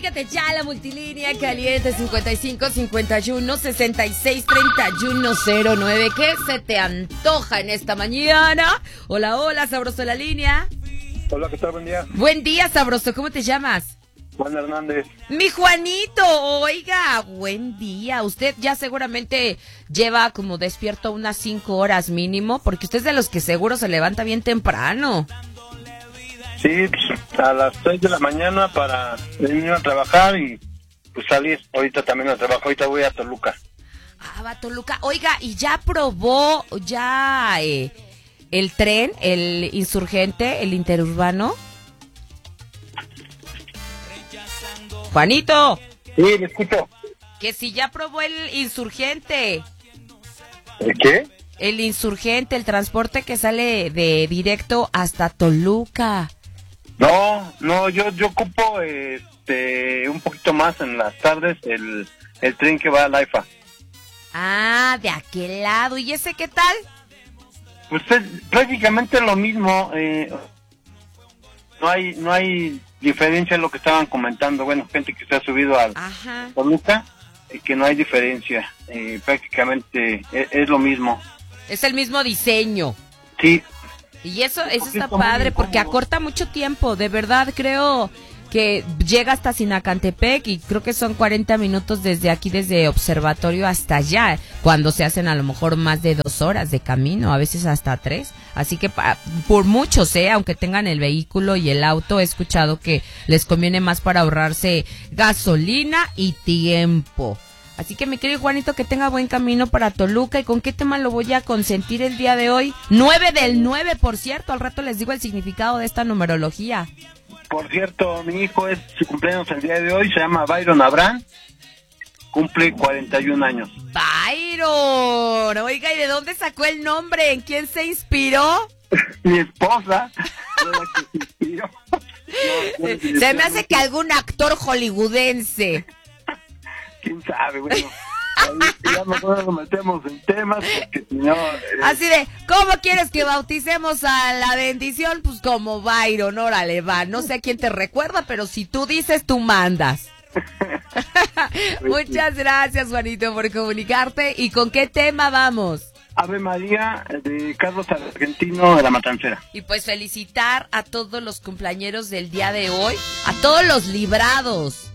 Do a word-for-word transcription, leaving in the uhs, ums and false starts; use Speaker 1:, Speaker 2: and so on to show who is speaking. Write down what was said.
Speaker 1: Comunícate ya a la multilínea caliente cincuenta y cinco, cincuenta y uno, sesenta y seis, treinta y uno, cero nueve. ¿Qué se te antoja en esta mañana? Hola, hola, sabroso la línea.
Speaker 2: Hola, ¿qué tal? Buen día.
Speaker 1: Buen día, sabroso. ¿Cómo te llamas?
Speaker 2: Juan Hernández.
Speaker 1: Mi Juanito, oiga, buen día. Usted ya seguramente lleva como despierto unas cinco horas mínimo, porque usted es de los que seguro se levanta bien temprano.
Speaker 2: Sí, pues, a las seis de la mañana para venir a trabajar y pues salir. Ahorita también al trabajo, ahorita voy a Toluca.
Speaker 1: Ah, va a Toluca. Oiga, ¿y ya probó ya eh, el tren, el insurgente, el interurbano? Juanito.
Speaker 2: Sí, me escucho.
Speaker 1: Que si ya probó el insurgente.
Speaker 2: ¿El qué?
Speaker 1: El insurgente, el transporte que sale de directo hasta Toluca.
Speaker 2: No, no, yo yo ocupo este un poquito más en las tardes el, el tren que va a la I F A.
Speaker 1: Ah, de aquel lado. ¿Y ese qué tal?
Speaker 2: Pues es prácticamente lo mismo. Eh, no hay no hay diferencia en lo que estaban comentando. Bueno, gente que se ha subido al
Speaker 1: Ajá.
Speaker 2: Toluca, y que no hay diferencia. Eh, prácticamente es, es lo mismo.
Speaker 1: Es el mismo diseño.
Speaker 2: Sí.
Speaker 1: Y eso, eso está padre porque acorta mucho tiempo, de verdad creo que llega hasta Sinacantepec y creo que son cuarenta minutos desde aquí, desde Observatorio hasta allá, cuando se hacen a lo mejor más de dos horas de camino, a veces hasta tres, así que pa, por muchos, ¿eh? Aunque tengan el vehículo y el auto, he escuchado que les conviene más para ahorrarse gasolina y tiempo. Así que mi querido Juanito, que tenga buen camino para Toluca. ¿Y con qué tema lo voy a consentir el día de hoy? nueve del nueve, por cierto. Al rato les digo el significado de esta numerología.
Speaker 2: Por cierto, mi hijo es su cumpleaños el día de hoy. Se llama Byron Abraham. Cumple cuarenta y un años.
Speaker 1: Byron. Oiga, ¿y de dónde sacó el nombre? ¿En quién se inspiró?
Speaker 2: Mi esposa. fue la que se inspiró. No, no,
Speaker 1: se me hace que algún actor hollywoodense.
Speaker 2: ¿Quién sabe? Bueno, ya mejor nos metemos en temas porque si no... Eh...
Speaker 1: Así de, ¿cómo quieres que bauticemos a la bendición? Pues como Byron, órale, va. No sé a quién te recuerda, pero si tú dices, tú mandas. Muchas gracias, Juanito, por comunicarte. ¿Y con qué tema vamos?
Speaker 2: Ave María, de Carlos Argentino de La Matancera.
Speaker 1: Y pues felicitar a todos los cumpleañeros del día de hoy, a todos los librados.